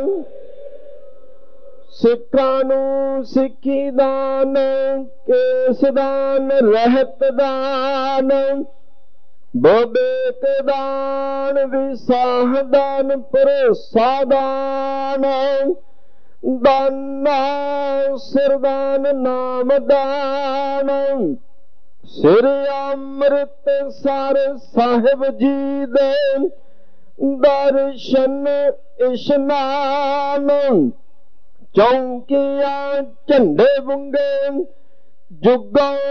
ਸਿੱਖਾਂ ਨੂੰ ਸਿੱਖੀ ਦਾਨ, ਕੇਸ ਦਾਨ, ਰਹਿਤ ਦਾਨ, ਵਿਵੇਕ ਦਾਨ, ਵਿਸਾਹ ਦਾਨ, ਭਰੋਸਾ ਦਾਨ, ਦਾਨਾ ਸਿਰਦਾਨ, ਨਾਮ ਦਾਨ, ਸ੍ਰੀ ਅੰਮ੍ਰਿਤਸਰ ਸਾਹਿਬ ਜੀ ਦੇ ਦਰਸ਼ਨ ਇਸ਼ਨਾਨ, ਚੌਂਕੀਆਂ ਝੰਡੇ ਬੁੰਗੇ ਜੁੱਗਾਂ